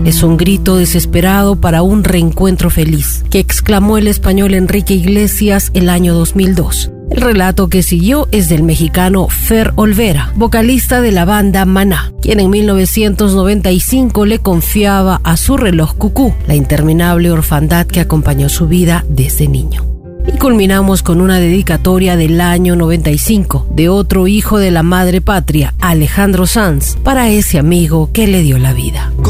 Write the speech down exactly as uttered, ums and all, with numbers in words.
Es un grito desesperado para un reencuentro feliz, que exclamó el español Enrique Iglesias el año dos mil dos. El relato que siguió es del mexicano Fer Olvera, vocalista de la banda Maná, quien en mil novecientos noventa y cinco le confiaba a su reloj cucú la interminable orfandad que acompañó su vida desde niño. Y culminamos con una dedicatoria del año noventa y cinco de otro hijo de la madre patria, Alejandro Sanz, para ese amigo que le dio la vida.